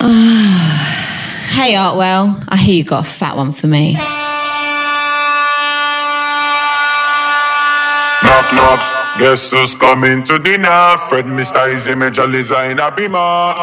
Hey, Artwell, I hear you got a fat one for me. Knock, knock. Guess who's coming to dinner? Fred, Mr. Easy, Major Liza in a beamer.